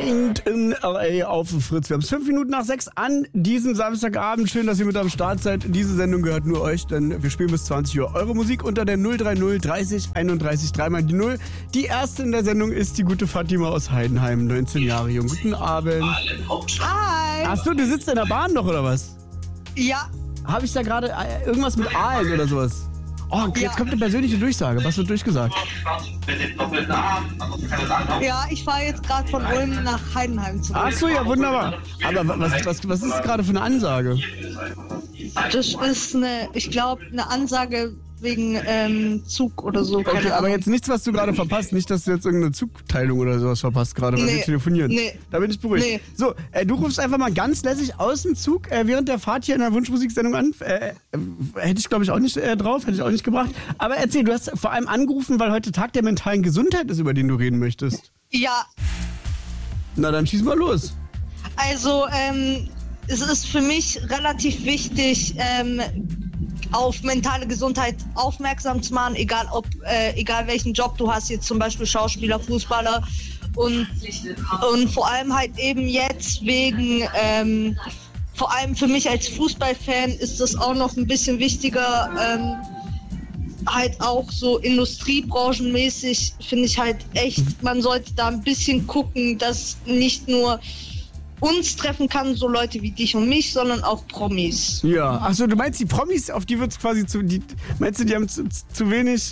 Unchained in LA auf Fritz. Wir haben es 5 Minuten nach 6 an diesem Samstagabend. Schön, dass ihr mit am Start seid. Diese Sendung gehört nur euch, denn wir spielen bis 20 Uhr eure Musik unter der 030 30 31 3 mal die 0. Die erste in der Sendung ist die gute Fatima aus Heidenheim, 19 Jahre jung. Guten Abend. Hi. Achso, du sitzt in der Bahn noch, oder was? Ja. Habe ich da gerade irgendwas mit Aalen oder sowas? Oh, jetzt kommt eine persönliche Durchsage. Was wird durchgesagt? Ja, ich fahre jetzt gerade von Ulm nach Heidenheim zurück. Ach so, ja, wunderbar. Aber was ist gerade für eine Ansage? Das ist ich glaube, eine Ansage wegen Zug oder so. Okay, aber jetzt nichts, was du gerade verpasst. Nicht, dass du jetzt irgendeine Zugteilung oder sowas verpasst gerade, weil wir telefonieren. Nee. Da bin ich beruhigt. Nee. So, du rufst einfach mal ganz lässig aus dem Zug während der Fahrt hier in der Wunschmusiksendung an. Hätte ich, glaube ich, auch nicht drauf. Hätte ich auch nicht gebracht. Aber erzähl, du hast vor allem angerufen, weil heute Tag der mentalen Gesundheit ist, über den du reden möchtest. Ja. Na, dann schieß mal los. Also, es ist für mich relativ wichtig, auf mentale Gesundheit aufmerksam zu machen, egal welchen Job du hast, jetzt zum Beispiel Schauspieler, Fußballer und vor allem halt eben jetzt wegen, vor allem für mich als Fußballfan ist das auch noch ein bisschen wichtiger, halt auch so industriebranchenmäßig finde ich halt echt, man sollte da ein bisschen gucken, dass nicht nur uns treffen kann, so Leute wie dich und mich, sondern auch Promis. Ja, achso, du meinst die Promis, auf die wird es quasi meinst du, die haben zu wenig,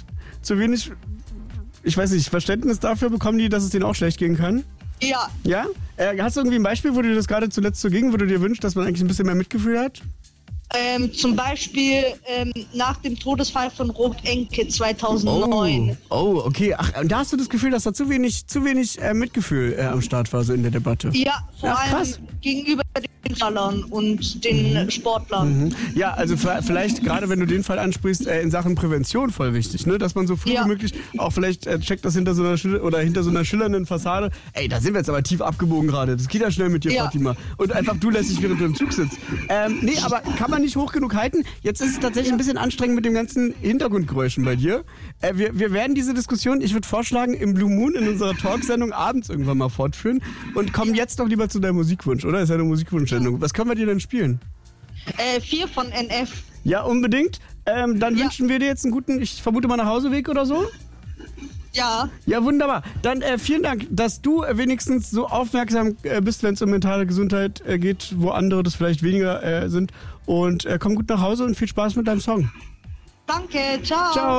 ich weiß nicht, Verständnis dafür bekommen die, dass es denen auch schlecht gehen kann? Ja. Ja? Hast du irgendwie ein Beispiel, wo dir das gerade zuletzt so ging, wo du dir wünschst, dass man eigentlich ein bisschen mehr Mitgefühl hat? Zum Beispiel nach dem Todesfall von Ruth Enke 2009. Oh, okay. Ach, und da hast du das Gefühl, dass da zu wenig Mitgefühl am Start war, so in der Debatte? Ja, vor allem gegenüber den Fußballern und den Sportlern. Mhm. Ja, also vielleicht gerade, wenn du den Fall ansprichst, in Sachen Prävention voll wichtig, ne? Dass man so früh wie möglich auch vielleicht checkt, das hinter so einer schillernden Fassade. Ey, da sind wir jetzt aber tief abgebogen gerade. Das geht ja schnell mit dir, Fatima. Und einfach du lässt dich, während du im Zug sitzt. Nee, aber kann man nicht hoch genug halten. Jetzt ist es tatsächlich ein bisschen anstrengend mit den ganzen Hintergrundgeräuschen bei dir. Wir werden diese Diskussion, ich würde vorschlagen, im Blue Moon in unserer Talksendung abends irgendwann mal fortführen und kommen jetzt doch lieber zu deinem Musikwunsch, oder? Ist ja eine Musikwunschsendung. Was können wir dir denn spielen? 4 von NF. Ja, unbedingt. Dann wünschen wir dir jetzt einen guten, ich vermute mal, Nachhauseweg oder so? Ja. Ja, wunderbar. Dann vielen Dank, dass du wenigstens so aufmerksam bist, wenn es um mentale Gesundheit geht, wo andere das vielleicht weniger sind. Und komm gut nach Hause und viel Spaß mit deinem Song. Danke, ciao. Ciao.